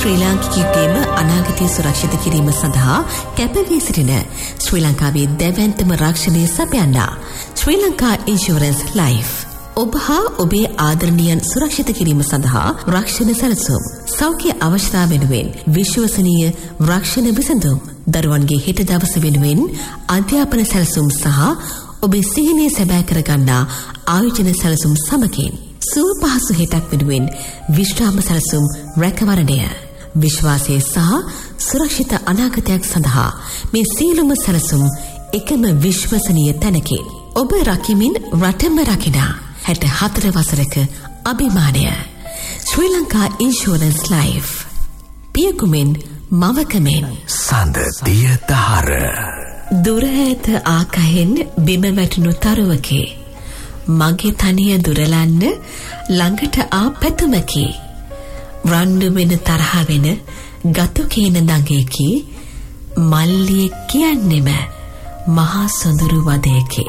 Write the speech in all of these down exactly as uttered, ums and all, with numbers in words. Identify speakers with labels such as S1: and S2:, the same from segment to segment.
S1: ශ්‍රී ලාංකිකයෙකුගේම අනාගතය සුරක්ෂිත කිරීම සඳහා කැපවී සිටින ශ්‍රී ලංකාවේ දැවැන්තම රක්ෂණය සපයන්නා ශ්‍රී ලංකා ඉන්ෂුරන්ස් ලයිෆ්. ඔබ හා ඔබේ ආදරණීයන් සුරක්ෂිත කිරීම සඳහා රක්ෂණ සැලසුම්, සෞඛ්‍ය අවශ්‍යතාව වෙනුවෙන් විශ්වසනීය රක්ෂණ විසඳුම්, දරුවන්ගේ හෙට දවස වෙනුවෙන් අධ්‍යාපන සැලසුම් සහ ඔබේ සිහිනය සැබෑ කරගන්නා ආයෝජන සැලසුම් සමගින් සුව පහසු හෙටක් වෙනුවෙන් විශ්‍රාම සැලසුම් රැකවරණය, විශ්වාසය සහ සුරක්ෂිත අනාගතයක් සඳහා මේ සියලුම සැලසුම් එකම විශ්වසනීය තැනකින් ඔබ රකිමින් රටම රකිනා හැට හතර වසරක අභිමානය. ශ්‍රී ලංකා ඉන්ෂුරන්ස් ලයිෆ්. පියකුමෙන් මවකමෙන්
S2: සඳ දිය දහර.
S1: දුර ඈත ආකහෙන් බිම වැටුණු තරුවකේ මගේ තනිය දුරලන්න ළඟට ආ පැතුමකි. රණ්ඩු වෙන තරහ වෙන ගතු කියන දඟේකි මල්ලිය කියන්නෙම මහා සොඳුරු වදයකි.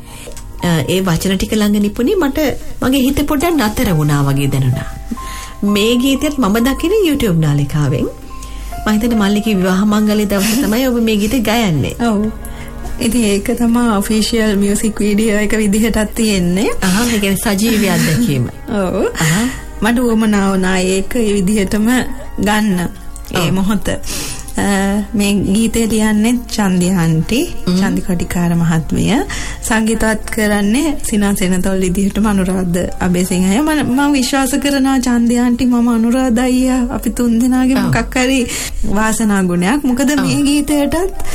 S1: ඒ වචන ටික ළඟ නිපුණේ මට මගේ හිත පොඩ්ඩක් නතර වුණා වගේ දැනුණා. මේ ගීතයත් මම දකින YouTube නාලිකාවෙන්. මම හිතන්නේ මල්ලිගේ විවාහ මංගල්‍ය දවසේ තමයි ඔබ මේ ගීතේ ගයන්නේ.
S3: ඔව්. ඉතින් ඒක තමයි ඔෆිෂියල් මියුසික් වීඩියෝ එක විදිහටත් තියෙන්නේ.
S1: අහහ ඒ කියන්නේ සජීවී අත්දැකීම.
S3: ඔව්. අහහ මට උවමනා වුණා ඒක ඒ විදිහටම ගන්න ඒ මොහොත. මේ ගීතය ලියන්නේ චන්දි ආන්ටි, චන්දි කටිකාර මහත්මිය. සංගීතවත් කරන්නේ සිනා සෙනතොල් විදිහටම අනුරාධ අබේසිංහය. මම විශ්වාස කරනවා චන්දි ආන්ටි මම අනුරාධ අයියා අපි තුන් දෙනාගේ මොකක් හරි වාසනා ගුණයක්. මොකද මේ ගීතයටත්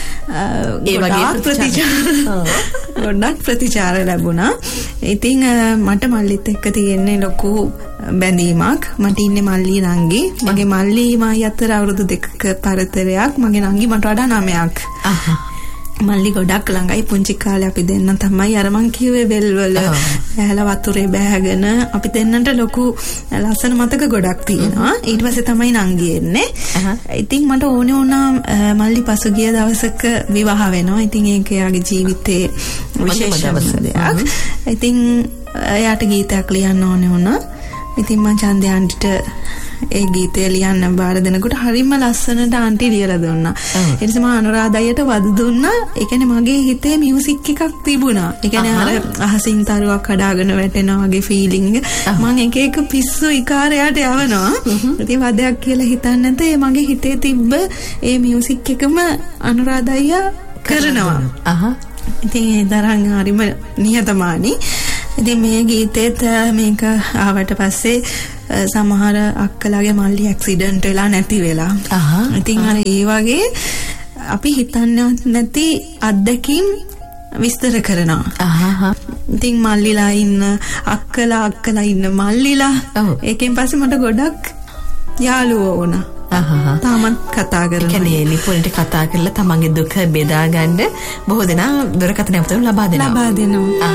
S3: ඒ වගේ ප්‍රතිචාර ගොඩක් ප්‍රතිචාර ලැබුණා. ඉතින් මට මල්ලිත් එක්ක තියෙන්නේ ලොකු බැඳීමක්. මට ඉන්නේ මල්ලි නංගි. මගේ මල්ලි මායි අතර අවුරුදු දෙකක පරතරයක්. මගේ නංගි මට වඩා නවයක්. අහහ. මල්ලි ගොඩක් ළඟයි. පුංචි කාලේ අපි දෙන්න තමයි අර මං කිව්වේ වෙල්වල ඇහැල වතුරේ බෑගෙන අපි දෙන්නට ලොකු ලස්සන මතක ගොඩක් තියෙනවා. ඊට පස්සේ තමයි නංගි එන්නේ. ඉතින් මට ඕනේ වුණා මල්ලි පසුගිය දවසක විවාහ වෙනවා. ඉතින් ඒක එයාගේ ජීවිතේ විශේෂ දවසක්. ඉතින් එයාට ගීතයක් ලියන්න ඕනේ වුණා. ඉතින් මං චන්දි ආන්ටිට ඒ ගීතය ලියන්න බාර දෙනකොට හරිම ලස්සනට ආන්ටි ලියලා දුන්නා. ඊට පස්සේ මම අනුරාධ අයියට වද දුන්නා. ඒ කියන්නේ මගේ හිතේ මියුසික් එකක් තිබුණා. ඒ කියන්නේ අර අහසින් තරුවක් කඩාගෙන වැටෙනා වගේ ෆීලිං එක. මම එක එක පිස්සු ඉකාරයට යවනවා. ඉතින් වදයක් කියලා හිතන්නේ නැත. ඒ මගේ හිතේ තිබ්බ ඒ මියුසික් එකම අනුරාධ අයියා කරනවා. අහ. ඉතින් ඒ තරම් හරිම නිහතමානී. ඉතින් මේ ගීතේත් මේක ආවට පස්සේ සමහර අක්කලාගේ මල්ලි ඇක්සිඩන්ට් වෙලා නැති වෙලා. ඉතින් අර ඒ වගේ අපි හිතන්නේ නැති අත්දැකීම් විස්තර කරනවා. ඉතින් මල්ලිලා ඉන්න අක්කලා අක්කලා ඉන්න මල්ලිලා. ඒකෙන් පස්සේ මට ගොඩක් යාළුවෝ වුණා. තාමත් කතා කරනවා.
S1: කියන්නේ නිපුණට කතා කරලා තමන්ගේ දුක බෙදා ගන්න බොහෝ දෙනා දුරකථන අපතන ලබා දෙනවා.
S3: ලබා දෙනවා.